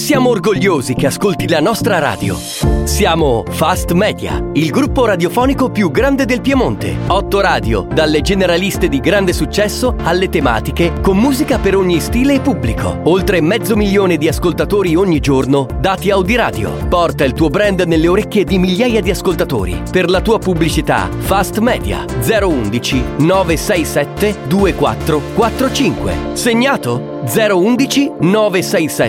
Siamo orgogliosi che ascolti la nostra radio. Siamo Fast Media, il gruppo radiofonico più grande del Piemonte. 8 radio, dalle generaliste di grande successo alle tematiche, con musica per ogni stile e pubblico. Oltre 500.000 di ascoltatori ogni giorno, dati Audiradio. Porta il tuo brand nelle orecchie di migliaia di ascoltatori. Per la tua pubblicità, Fast Media 011 967 2445. Segnato? 011 967